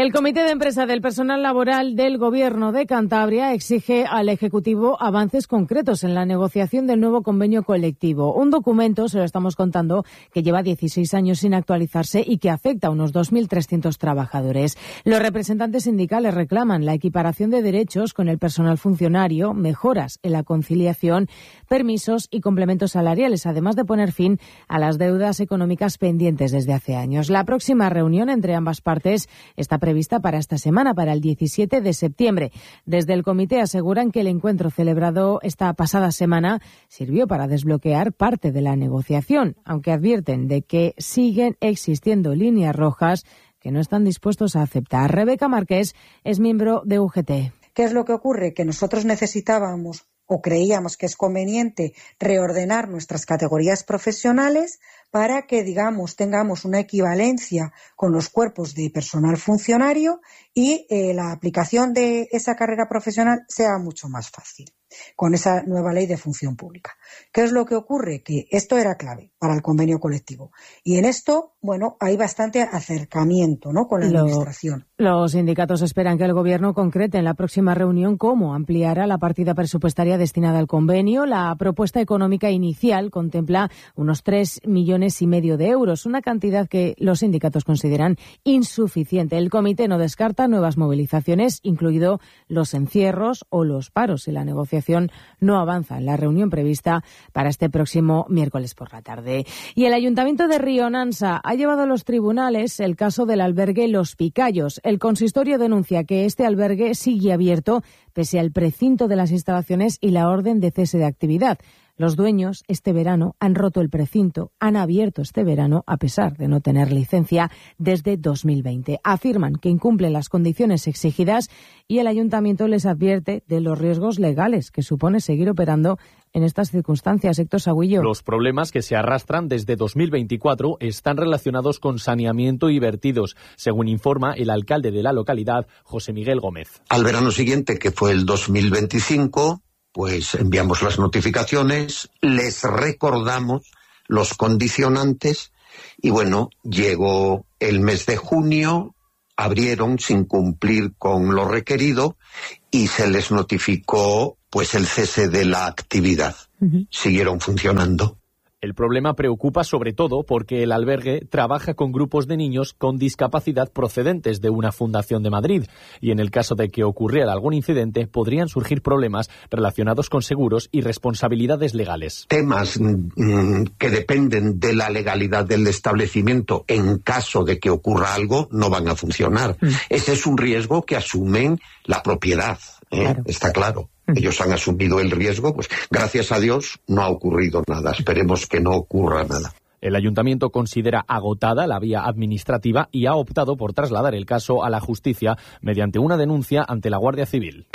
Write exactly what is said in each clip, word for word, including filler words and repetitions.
El Comité de Empresa del Personal Laboral del Gobierno de Cantabria exige al Ejecutivo avances concretos en la negociación del nuevo convenio colectivo. Un documento, se lo estamos contando, que lleva dieciséis años sin actualizarse y que afecta a unos dos mil trescientos trabajadores. Los representantes sindicales reclaman la equiparación de derechos con el personal funcionario, mejoras en la conciliación, permisos y complementos salariales, además de poner fin a las deudas económicas pendientes desde hace años. La próxima reunión entre ambas partes está prevista para esta semana, para el diecisiete de septiembre. Desde el comité aseguran que el encuentro celebrado esta pasada semana sirvió para desbloquear parte de la negociación, aunque advierten de que siguen existiendo líneas rojas que no están dispuestos a aceptar. Rebeca Márquez es miembro de U G T. ¿Qué es lo que ocurre? Que nosotros necesitábamos o creíamos que es conveniente reordenar nuestras categorías profesionales para que, digamos, tengamos una equivalencia con los cuerpos de personal funcionario y eh, la aplicación de esa carrera profesional sea mucho más fácil con esa nueva ley de función pública. ¿Qué es lo que ocurre? Que esto era clave para el convenio colectivo. Y en esto, bueno, hay bastante acercamiento, ¿no?, con la Lo, Administración. Los sindicatos esperan que el Gobierno concrete en la próxima reunión cómo ampliará la partida presupuestaria destinada al convenio. La propuesta económica inicial contempla unos tres millones y medio de euros, una cantidad que los sindicatos consideran insuficiente. El comité no descarta nuevas movilizaciones, incluido los encierros o los paros, si la negociación no avanza en la reunión prevista para este próximo miércoles por la tarde. Y el Ayuntamiento de Rionansa ha llevado a los tribunales el caso del albergue Los Picayos. El consistorio denuncia que este albergue sigue abierto pese al precinto de las instalaciones y la orden de cese de actividad. Los dueños este verano han roto el precinto, han abierto este verano a pesar de no tener licencia desde dos mil veinte. Afirman que incumplen las condiciones exigidas y el ayuntamiento les advierte de los riesgos legales que supone seguir operando en estas circunstancias. Héctor Sagüillo. Los problemas que se arrastran desde dos mil veinticuatro están relacionados con saneamiento y vertidos, según informa el alcalde de la localidad, José Miguel Gómez. Al verano siguiente, que fue el dos mil veinticinco, pues enviamos las notificaciones, les recordamos los condicionantes y bueno, llegó el mes de junio, abrieron sin cumplir con lo requerido y se les notificó pues el cese de la actividad. Uh-huh. Siguieron funcionando. El problema preocupa sobre todo porque el albergue trabaja con grupos de niños con discapacidad procedentes de una fundación de Madrid y en el caso de que ocurriera algún incidente podrían surgir problemas relacionados con seguros y responsabilidades legales. Temas mmm, que dependen de la legalidad del establecimiento en caso de que ocurra algo no van a funcionar. Mm. Ese es un riesgo que asumen la propiedad, ¿eh? Claro. Está claro. Ellos han asumido el riesgo, pues gracias a Dios no ha ocurrido nada. Esperemos que no ocurra nada. El ayuntamiento considera agotada la vía administrativa y ha optado por trasladar el caso a la justicia mediante una denuncia ante la Guardia Civil.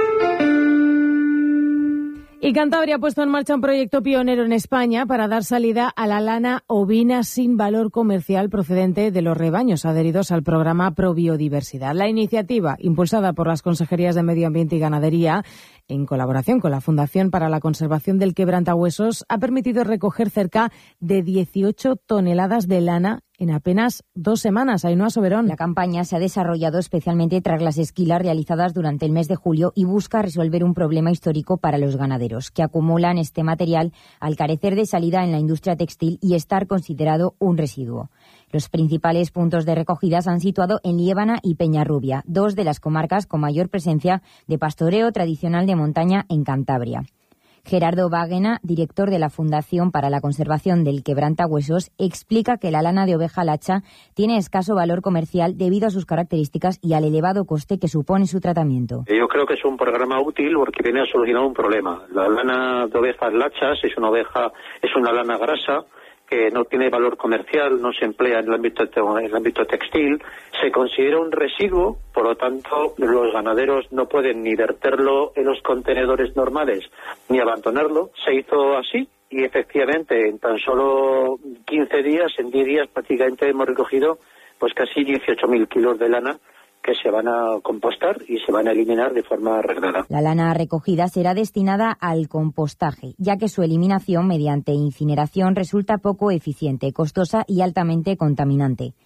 Y Cantabria ha puesto en marcha un proyecto pionero en España para dar salida a la lana ovina sin valor comercial procedente de los rebaños adheridos al programa Probiodiversidad. La iniciativa, impulsada por las Consejerías de Medio Ambiente y Ganadería, en colaboración con la Fundación para la Conservación del Quebrantahuesos, ha permitido recoger cerca de dieciocho toneladas de lana en apenas dos semanas. Ainhoa Soberón. La campaña se ha desarrollado especialmente tras las esquilas realizadas durante el mes de julio y busca resolver un problema histórico para los ganaderos, que acumulan este material al carecer de salida en la industria textil y estar considerado un residuo. Los principales puntos de recogida se han situado en Liébana y Peñarrubia, dos de las comarcas con mayor presencia de pastoreo tradicional de montaña en Cantabria. Gerardo Báguena, director de la Fundación para la Conservación del Quebrantahuesos, explica que la lana de oveja lacha tiene escaso valor comercial debido a sus características y al elevado coste que supone su tratamiento. Yo creo que es un programa útil porque viene a solucionar un problema. La lana de ovejas lachas es una oveja, es una lana grasa que no tiene valor comercial, no se emplea en el ámbito, en el ámbito textil, se considera un residuo, por lo tanto los ganaderos no pueden ni verterlo en los contenedores normales ni abandonarlo. Se hizo así y efectivamente en tan solo quince días, en diez días prácticamente hemos recogido pues casi dieciocho mil kilos de lana que se van a compostar y se van a eliminar de forma arreglada. La lana recogida será destinada al compostaje, ya que su eliminación mediante incineración resulta poco eficiente, costosa y altamente contaminante.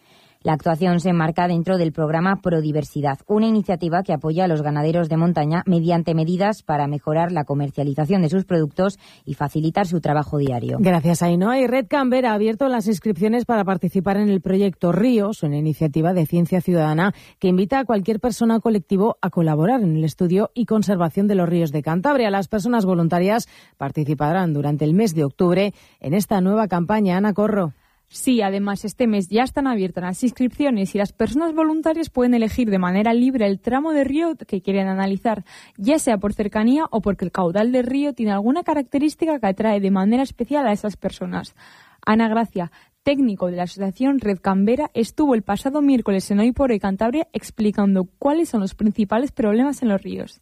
La actuación se enmarca dentro del programa Prodiversidad, una iniciativa que apoya a los ganaderos de montaña mediante medidas para mejorar la comercialización de sus productos y facilitar su trabajo diario. Gracias, Ainhoa. Y Red Canberra ha abierto las inscripciones para participar en el proyecto Ríos, una iniciativa de ciencia ciudadana que invita a cualquier persona o colectivo a colaborar en el estudio y conservación de los ríos de Cantabria. Las personas voluntarias participarán durante el mes de octubre en esta nueva campaña. Ana Corro. Sí, además este mes ya están abiertas las inscripciones y las personas voluntarias pueden elegir de manera libre el tramo de río que quieren analizar, ya sea por cercanía o porque el caudal del río tiene alguna característica que atrae de manera especial a esas personas. Ana Gracia, técnico de la asociación Red Canberra, estuvo el pasado miércoles en Hoy por Hoy Cantabria explicando cuáles son los principales problemas en los ríos.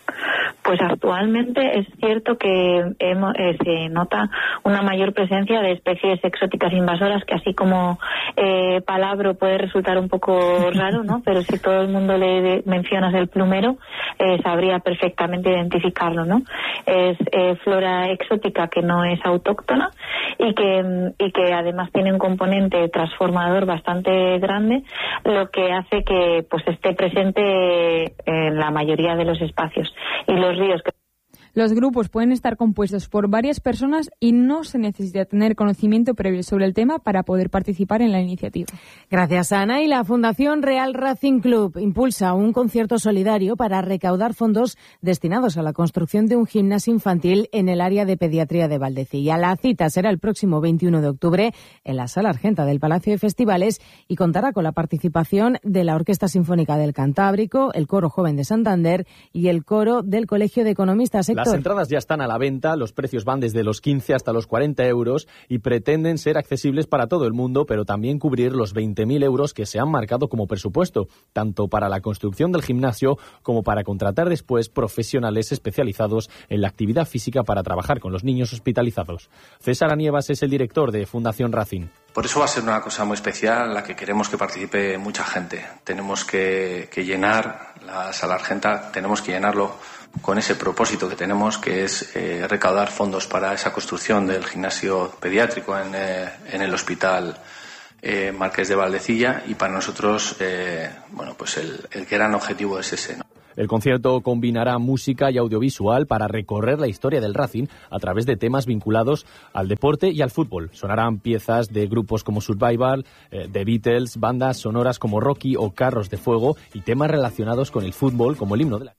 Pues actualmente es cierto que hemos, eh, se nota una mayor presencia de especies exóticas invasoras, que así como eh, palabra puede resultar un poco raro, ¿no? Pero si todo el mundo le de, mencionas el plumero, eh, sabría perfectamente identificarlo, ¿no? Es eh, flora exótica que no es autóctona y que, y que además tiene un componente transformador bastante grande, lo que hace que pues esté presente en la mayoría de los espacios. Y los ríos que... Los grupos pueden estar compuestos por varias personas y no se necesita tener conocimiento previo sobre el tema para poder participar en la iniciativa. Gracias, Ana. Y la Fundación Real Racing Club impulsa un concierto solidario para recaudar fondos destinados a la construcción de un gimnasio infantil en el área de pediatría de Valdecilla. La cita será el próximo veintiuno de octubre en la Sala Argenta del Palacio de Festivales y contará con la participación de la Orquesta Sinfónica del Cantábrico, el Coro Joven de Santander y el Coro del Colegio de Economistas. Las entradas ya están a la venta, los precios van desde los quince hasta los cuarenta euros y pretenden ser accesibles para todo el mundo, pero también cubrir los veinte mil euros que se han marcado como presupuesto, tanto para la construcción del gimnasio como para contratar después profesionales especializados en la actividad física para trabajar con los niños hospitalizados. César Anievas es el director de Fundación Racing. Por eso va a ser una cosa muy especial en la que queremos que participe mucha gente. Tenemos que, que llenar la Sala Argenta, tenemos que llenarlo con ese propósito que tenemos, que es eh, recaudar fondos para esa construcción del gimnasio pediátrico en, eh, en el hospital eh, Marqués de Valdecilla, y para nosotros eh, bueno, pues el, el gran objetivo es ese, ¿no? El concierto combinará música y audiovisual para recorrer la historia del Racing a través de temas vinculados al deporte y al fútbol. Sonarán piezas de grupos como Survival, eh, The Beatles, bandas sonoras como Rocky o Carros de Fuego y temas relacionados con el fútbol como el himno de la...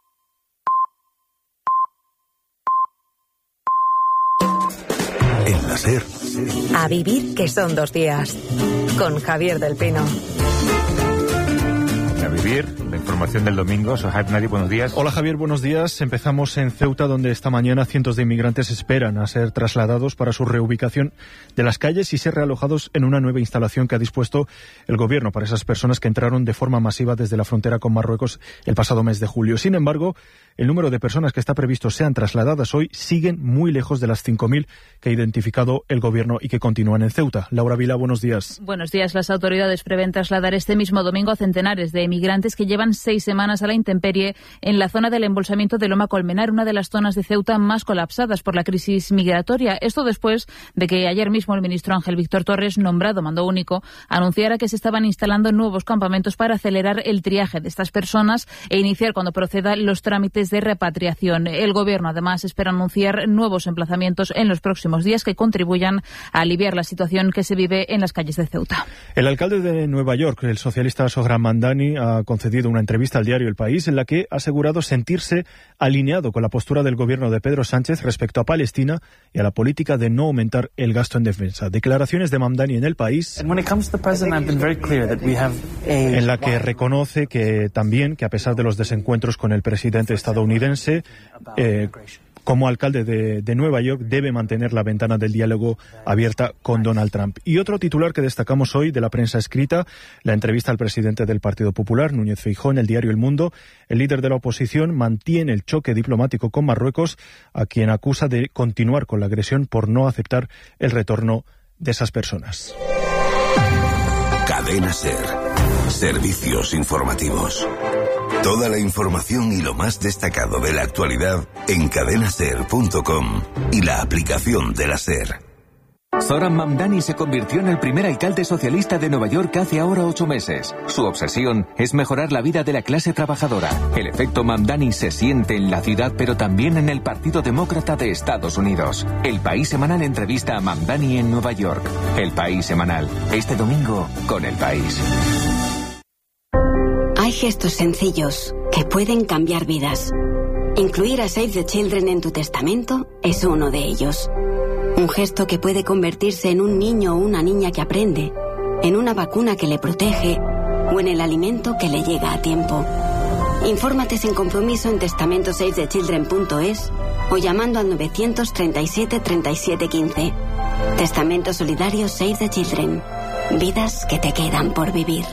En la SER. A vivir, que son dos días. Con Javier del Pino. A vivir, la información del domingo. Sohaib Nadi, buenos días. Hola Javier, buenos días. Empezamos en Ceuta, donde esta mañana cientos de inmigrantes esperan a ser trasladados para su reubicación de las calles y ser realojados en una nueva instalación que ha dispuesto el gobierno para esas personas que entraron de forma masiva desde la frontera con Marruecos el pasado mes de julio. Sin embargo, el número de personas que está previsto sean trasladadas hoy siguen muy lejos de las cinco mil que ha identificado el gobierno y que continúan en Ceuta. Laura Vila, buenos días. Buenos días. Las autoridades prevén trasladar este mismo domingo a centenares de emigrantes que llevan seis semanas a la intemperie en la zona del embolsamiento de Loma Colmenar, una de las zonas de Ceuta más colapsadas por la crisis migratoria. Esto después de que ayer mismo el ministro Ángel Víctor Torres, nombrado mando único, anunciara que se estaban instalando nuevos campamentos para acelerar el triaje de estas personas e iniciar cuando proceda los trámites de repatriación. El gobierno además espera anunciar nuevos emplazamientos en los próximos días que contribuyan a aliviar la situación que se vive en las calles de Ceuta. El alcalde de Nueva York, el socialista Sohran Mamdani, ha concedido una entrevista al diario El País en la que ha asegurado sentirse alineado con la postura del gobierno de Pedro Sánchez respecto a Palestina y a la política de no aumentar el gasto en defensa. Declaraciones de Mamdani en El País, en la que reconoce que también que a pesar de los desencuentros con el presidente estadounidense, Eh, como alcalde de, de Nueva York, debe mantener la ventana del diálogo abierta con Donald Trump. Y otro titular que destacamos hoy de la prensa escrita, la entrevista al presidente del Partido Popular, Núñez Feijóo, en el diario El Mundo. El líder de la oposición mantiene el choque diplomático con Marruecos, a quien acusa de continuar con la agresión por no aceptar el retorno de esas personas. Cadena SER. Servicios informativos. Toda la información y lo más destacado de la actualidad en cadena ser punto com y la aplicación de la SER. Zoran Mamdani se convirtió en el primer alcalde socialista de Nueva York hace ahora ocho meses. Su obsesión es mejorar la vida de la clase trabajadora. El efecto Mamdani se siente en la ciudad, pero también en el Partido Demócrata de Estados Unidos. El País Semanal entrevista a Mamdani en Nueva York. El País Semanal, este domingo con El País. Hay gestos sencillos que pueden cambiar vidas. Incluir a Save the Children en tu testamento es uno de ellos. Un gesto que puede convertirse en un niño o una niña que aprende, en una vacuna que le protege o en el alimento que le llega a tiempo. Infórmate sin compromiso en testamento save the children punto es o llamando al novecientos treinta y siete treinta y siete quince. Testamento Solidario Save the Children. Vidas que te quedan por vivir.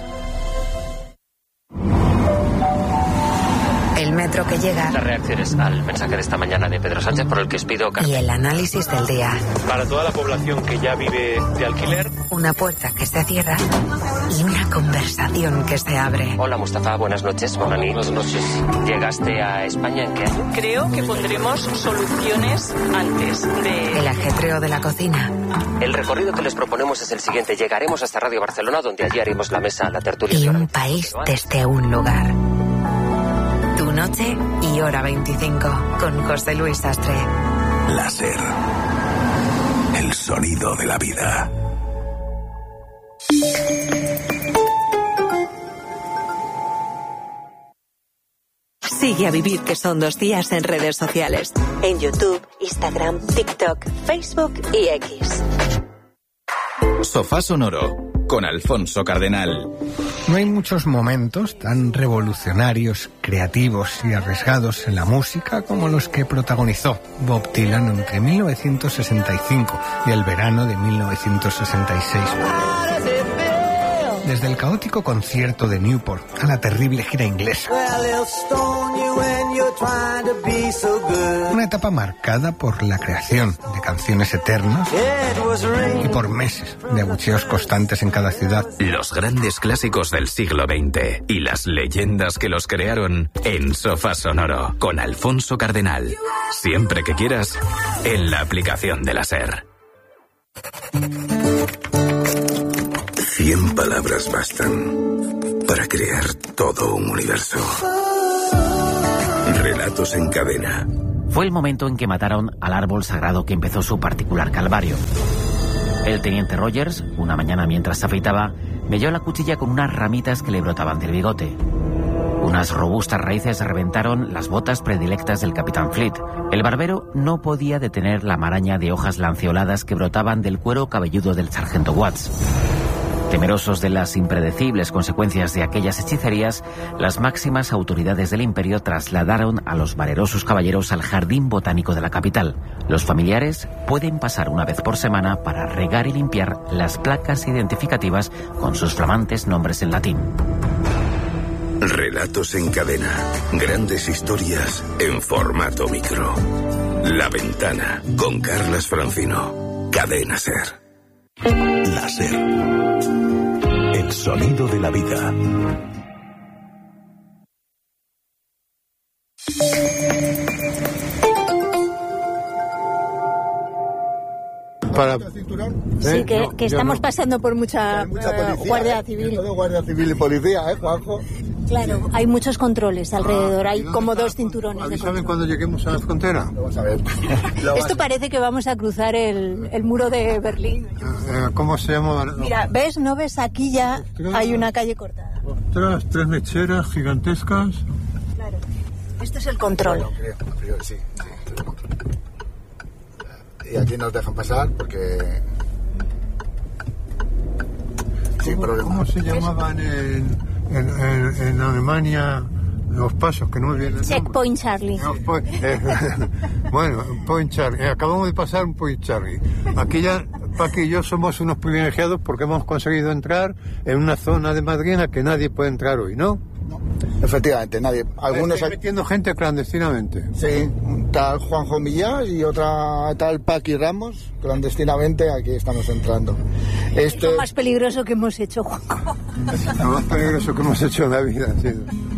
El metro que llega. Las reacciones al mensaje de esta mañana de Pedro Sánchez por el que os pido carta. Y el análisis del día. Para toda la población que ya vive de alquiler. Una puerta que se cierra y una conversación que se abre. Hola Mustafa, buenas noches. Bonani. Buenas noches. ¿Llegaste a España en qué año? Creo que pondremos soluciones antes de... El ajetreo de la cocina. El recorrido que les proponemos es el siguiente. Llegaremos hasta Radio Barcelona, donde allí haremos la mesa, la tertulia. Y un país desde un lugar. Tu noche y hora veinticinco con José Luis Sastre. La SER. El sonido de la vida. Sigue a Vivir, que son dos días en redes sociales. En YouTube, Instagram, TikTok, Facebook y X. Sofá Sonoro con Alfonso Cardenal. No hay muchos momentos tan revolucionarios, creativos y arriesgados en la música como los que protagonizó Bob Dylan entre mil novecientos sesenta y cinco y el verano de mil novecientos sesenta y seis. Desde el caótico concierto de Newport a la terrible gira inglesa. Una etapa marcada por la creación de canciones eternas y por meses de abucheos constantes en cada ciudad. Los grandes clásicos del siglo veinte y las leyendas que los crearon en Sofá Sonoro con Alfonso Cardenal. Siempre que quieras, en la aplicación de la SER. Cien palabras bastan para crear todo un universo. Relatos en cadena. Fue el momento en que mataron al árbol sagrado que empezó su particular calvario. El teniente Rogers, una mañana mientras se afeitaba, melló la cuchilla con unas ramitas que le brotaban del bigote. Unas robustas raíces reventaron las botas predilectas del capitán Fleet. El barbero no podía detener la maraña de hojas lanceoladas que brotaban del cuero cabelludo del sargento Watts. Temerosos de las impredecibles consecuencias de aquellas hechicerías, las máximas autoridades del imperio trasladaron a los valerosos caballeros al jardín botánico de la capital. Los familiares pueden pasar una vez por semana para regar y limpiar las placas identificativas con sus flamantes nombres en latín. Relatos en cadena. Grandes historias en formato micro. La Ventana con Carlas Francino. Cadena SER. La SER. El sonido de la vida. Para... Sí, que, que estamos no. pasando por mucha, mucha uh, policía, guardia ¿eh? civil. Todo guardia civil y policía, ¿eh, Juanjo? Claro, hay muchos controles alrededor, hay como dos cinturones. ¿Y saben cuándo lleguemos a la frontera? Lo vas a ver. Esto parece que vamos a cruzar el, el muro de Berlín. Eh, ¿Cómo se llama? Mira, ¿ves? ¿No ves? Aquí ya Ostras. hay una calle cortada. Ostras, tres mecheras gigantescas. Claro, esto es el control. Bueno, creo, creo, sí, sí. Y aquí nos dejan pasar porque... Sin ¿Cómo, problema. ¿Cómo se llamaban en, en, en, en Alemania los pasos que no vienen? Checkpoint Charlie. No, point, eh, bueno, Point Charlie. Eh, acabamos de pasar un Point Charlie. Aquí ya, Paqui y yo somos unos privilegiados porque hemos conseguido entrar en una zona de Madrid en la que nadie puede entrar hoy, ¿no? No. Efectivamente, nadie. Algunos están metiendo gente clandestinamente. Sí, tal Juanjo Millás y otra tal Paqui Ramos, clandestinamente aquí estamos entrando. Este... Es lo más peligroso que hemos hecho, Juanjo. Lo más peligroso que hemos hecho en la vida, sí.